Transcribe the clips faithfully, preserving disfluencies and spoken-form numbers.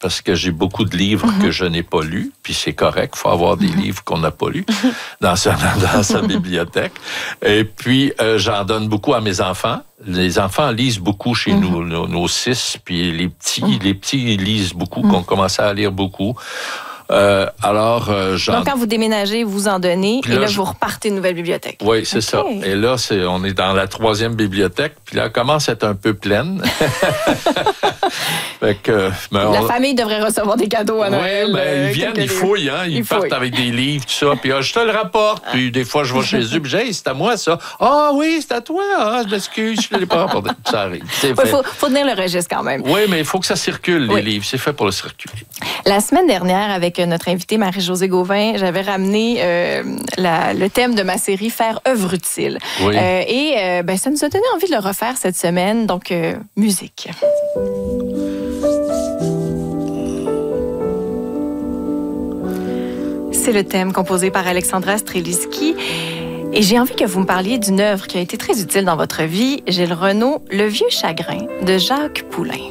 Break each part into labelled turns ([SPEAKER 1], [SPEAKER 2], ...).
[SPEAKER 1] parce que j'ai beaucoup de livres mm-hmm. que je n'ai pas lus, puis c'est correct, il faut avoir des mm-hmm. livres qu'on n'a pas lus dans sa, dans sa bibliothèque. Et puis, euh, j'en donne beaucoup à mes enfants. Les enfants lisent beaucoup chez mm-hmm. nous, nos, nos six, puis les petits, mm-hmm. les petits lisent beaucoup, mm-hmm. qu'on commençait à lire beaucoup. Euh, alors, euh, j'en...
[SPEAKER 2] Donc, quand vous déménagez, vous en donnez,
[SPEAKER 1] puis
[SPEAKER 2] et
[SPEAKER 1] là,
[SPEAKER 2] là,
[SPEAKER 1] je...
[SPEAKER 2] vous repartez une nouvelle bibliothèque.
[SPEAKER 1] Oui, c'est
[SPEAKER 2] okay.
[SPEAKER 1] ça. Et là, c'est, on est dans la troisième bibliothèque, puis là, elle commence à être un peu pleine. Fait que, ben,
[SPEAKER 2] la
[SPEAKER 1] on...
[SPEAKER 2] famille devrait recevoir des cadeaux à Noël.
[SPEAKER 1] Oui, ben,
[SPEAKER 2] euh,
[SPEAKER 1] ils viennent, ils fouillent, hein, ils, ils partent fouillent. Avec des livres, tout ça, puis ah, je te le rapporte. Puis des fois, je vais chez eux, puis hey, c'est à moi, ça. Ah oh, oui, c'est à toi. Ah, je m'excuse, je ne l'ai pas rapporté. Ça arrive. Il
[SPEAKER 2] ouais, faut, faut tenir le registre quand même.
[SPEAKER 1] Oui, mais il faut que ça circule, les
[SPEAKER 2] oui.
[SPEAKER 1] livres. C'est fait pour le circuler.
[SPEAKER 2] La semaine dernière, avec notre invitée Marie-Josée Gauvin, j'avais ramené euh, la, le thème de ma série « Faire œuvre utile
[SPEAKER 1] oui. ».
[SPEAKER 2] Euh, et euh, ben, ça nous a donné envie de le refaire cette semaine. Donc, euh, musique. C'est le thème composé par Alexandra Streliski. Et j'ai envie que vous me parliez d'une œuvre qui a été très utile dans votre vie, Gilles Renaud, Le vieux chagrin de Jacques Poulain.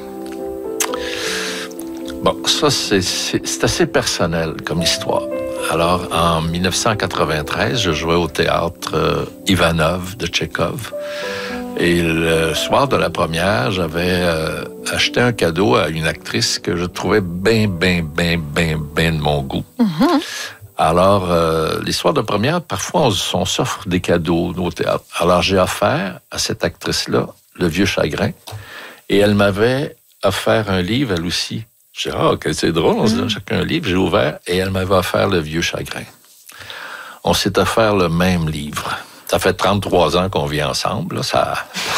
[SPEAKER 1] Bon, ça, c'est, c'est, c'est assez personnel comme histoire. Alors, en dix-neuf cent quatre-vingt-treize, je jouais au théâtre euh, Ivanov de Tchekhov. Et le soir de la première, j'avais euh, acheté un cadeau à une actrice que je trouvais bien, bien, bien, bien, bien de mon goût. Mm-hmm. Alors, euh, les soirs de première, parfois, on, on s'offre des cadeaux au théâtre. Alors, j'ai offert à cette actrice-là Le vieux chagrin. Et elle m'avait offert un livre, elle aussi. J'ai dit, ah, okay, c'est drôle, on se donne chacun un livre. J'ai ouvert et elle m'avait offert Le vieux chagrin. On s'est offert le même livre. Ça fait trente-trois ans qu'on vit ensemble. Là, ça...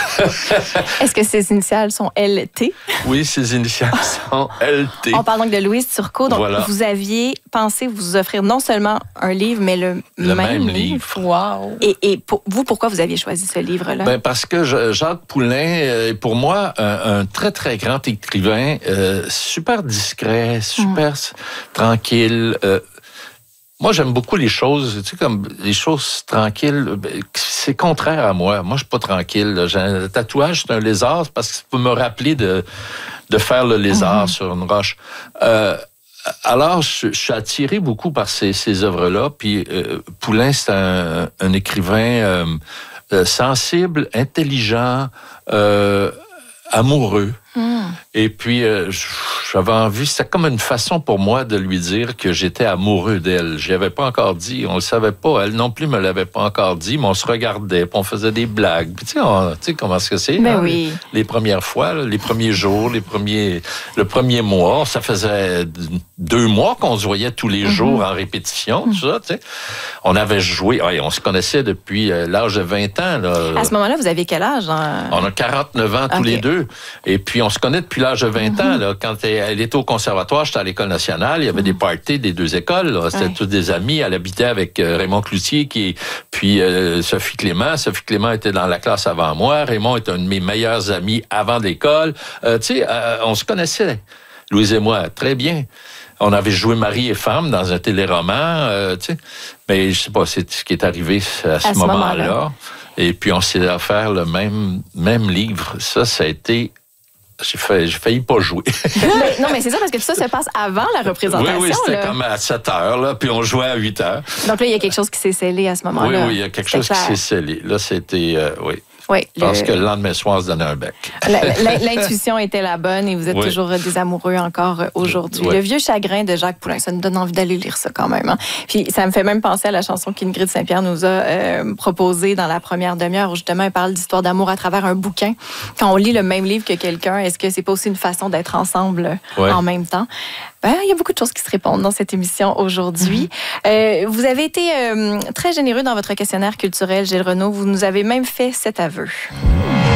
[SPEAKER 2] Est-ce que ces initiales sont L T?
[SPEAKER 1] Oui, ces initiales sont L T.
[SPEAKER 2] On parle donc de Louise Turcot. Donc,
[SPEAKER 1] voilà.
[SPEAKER 2] Vous aviez pensé vous offrir non seulement un livre, mais le,
[SPEAKER 1] le
[SPEAKER 2] même,
[SPEAKER 1] même
[SPEAKER 2] livre.
[SPEAKER 1] livre.
[SPEAKER 2] Wow. Et, et pour, vous, pourquoi vous aviez choisi ce livre-là?
[SPEAKER 1] Ben parce que je, Jacques Poulain est pour moi un, un très, très grand écrivain, euh, super discret, super mm. tranquille. Euh, Moi, j'aime beaucoup les choses, tu sais, comme les choses tranquilles. C'est contraire à moi. Moi, je suis pas tranquille. J'ai un tatouage, c'est un lézard, parce que ça peut me rappeler de, de faire le lézard mm-hmm. sur une roche. Euh, alors, je, je suis attiré beaucoup par ces, ces œuvres-là. Puis, euh, Poulain, c'est un, un écrivain euh, euh, sensible, intelligent, euh, amoureux. Mm. Et puis, euh, j'avais envie, c'était comme une façon pour moi de lui dire que j'étais amoureux d'elle. Je l'avais pas encore dit, on le savait pas, elle non plus me l'avait pas encore dit, mais on se regardait, puis on faisait des blagues. Puis tu sais, on, tu sais comment est-ce que c'est?
[SPEAKER 2] Ben
[SPEAKER 1] hein,
[SPEAKER 2] oui.
[SPEAKER 1] les, les premières fois, là, les premiers jours, les premiers, le premier mois, ça faisait deux mois qu'on se voyait tous les mm-hmm. jours en répétition, mm-hmm. tout ça, tu sais. On avait joué, ouais, on se connaissait depuis l'âge de vingt ans. Là.
[SPEAKER 2] À ce moment-là, vous aviez quel âge? Hein?
[SPEAKER 1] On a quarante-neuf ans tous okay. les deux. Et puis, on se connaît depuis l'âge de vingt mm-hmm. ans. Là. Quand elle était au conservatoire, j'étais à l'École nationale, il y avait mm-hmm. des parties des deux écoles. Là. C'était ouais. tous des amis. Elle habitait avec euh, Raymond Cloutier, qui, puis euh, Sophie Clément. Sophie Clément était dans la classe avant moi. Raymond est un de mes meilleurs amis avant l'école. Euh, tu sais, euh, on se connaissait, Louise et moi, très bien. On avait joué Mari et femme dans un téléroman, euh, tu sais. Mais je sais pas, c'est ce qui est arrivé à ce, à ce moment-là. moment-là. Et puis, on s'est offert le même, même livre. Ça, ça a été... J'ai, fait, j'ai failli pas jouer.
[SPEAKER 2] mais, non, mais c'est ça, parce que tout ça se passe avant la représentation.
[SPEAKER 1] Oui, oui, c'était
[SPEAKER 2] là.
[SPEAKER 1] comme à sept heures, là, puis on jouait à huit heures.
[SPEAKER 2] Donc là, il y a quelque chose qui s'est scellé à ce moment-là.
[SPEAKER 1] Oui, oui, il y a quelque chose clair. qui s'est scellé. Là, c'était... Euh, oui.
[SPEAKER 2] Oui,
[SPEAKER 1] je pense le... que le lendemain soir, on se donnait un bec.
[SPEAKER 2] L'intuition était la bonne et vous êtes oui. toujours des amoureux encore aujourd'hui. Oui. Le vieux chagrin de Jacques Poulain, ça nous donne envie d'aller lire ça quand même. Hein? Puis ça me fait même penser à la chanson qu'Ingrid Saint-Pierre nous a euh, proposée dans la première demi-heure, où justement elle parle d'histoire d'amour à travers un bouquin. Quand on lit le même livre que quelqu'un, est-ce que c'est pas aussi une façon d'être ensemble oui. en même temps? Ben, il y a beaucoup de choses qui se répondent dans cette émission aujourd'hui. Mm-hmm. Euh, vous avez été euh, très généreux dans votre questionnaire culturel, Gilles Renaud. Vous nous avez même fait cet aveu.